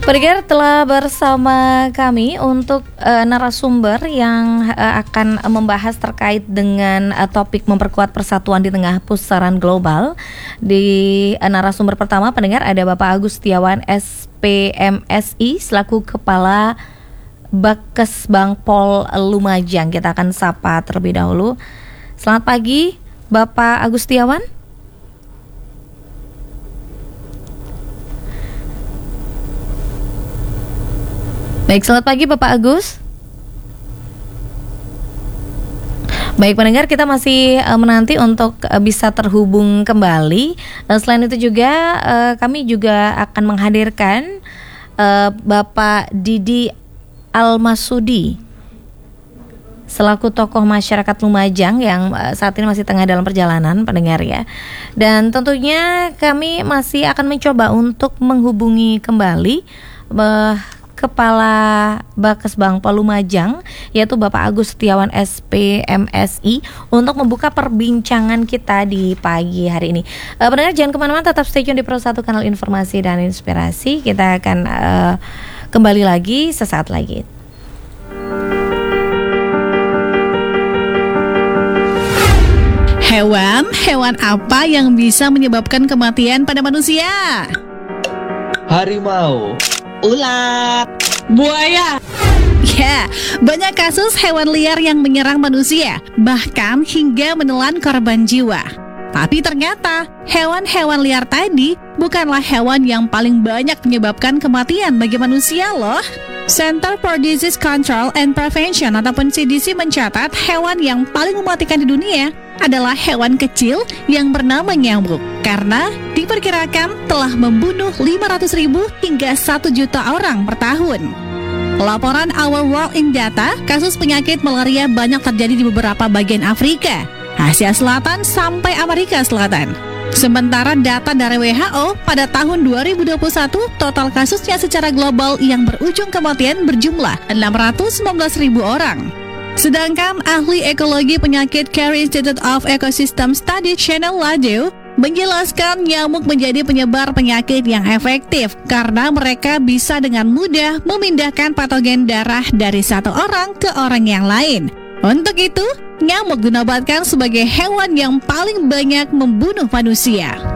Pendengar telah bersama kami untuk narasumber yang akan membahas terkait dengan topik memperkuat persatuan di tengah pusaran global. Di narasumber pertama pendengar ada Bapak Agus Setiawan SPMSI selaku Kepala Bakesbangpol Lumajang. Kita akan sapa terlebih dahulu. Selamat pagi Bapak Agus Setiawan. Baik, selamat pagi Bapak Agus. Baik pendengar, kita masih menanti untuk bisa terhubung kembali. Selain itu juga kami juga akan menghadirkan Bapak Didi Almasudi selaku tokoh masyarakat Lumajang yang saat ini masih tengah dalam perjalanan pendengar ya. Dan tentunya kami masih akan mencoba untuk menghubungi kembali Kepala Bakesbangpol Lumajang yaitu Bapak Agus Setiawan SPMSI untuk membuka perbincangan kita di pagi hari ini. Pendengar jangan kemana-mana, tetap stay tune di Pro 1 kanal informasi dan inspirasi. Kita akan kembali lagi sesaat lagi. Hewan apa yang bisa menyebabkan kematian pada manusia? Harimau, ular, buaya. Ya, banyak kasus hewan liar yang menyerang manusia, bahkan hingga menelan korban jiwa. Tapi ternyata hewan-hewan liar tadi bukanlah hewan yang paling banyak menyebabkan kematian bagi manusia loh. Center for Disease Control and Prevention ataupun CDC mencatat hewan yang paling mematikan di dunia adalah hewan kecil yang bernama nyamuk, karena diperkirakan telah membunuh 500.000 hingga 1 juta orang per tahun. Laporan Our World in Data, kasus penyakit malaria banyak terjadi di beberapa bagian Afrika, Asia Selatan sampai Amerika Selatan. Sementara data dari WHO pada tahun 2021, total kasusnya secara global yang berujung kematian berjumlah 619.000 orang. Sedangkan ahli ekologi penyakit Carey Institute of Ecosystem Study Chanel Ladeu menjelaskan nyamuk menjadi penyebar penyakit yang efektif karena mereka bisa dengan mudah memindahkan patogen darah dari satu orang ke orang yang lain. Untuk itu, nyamuk dinobatkan sebagai hewan yang paling banyak membunuh manusia.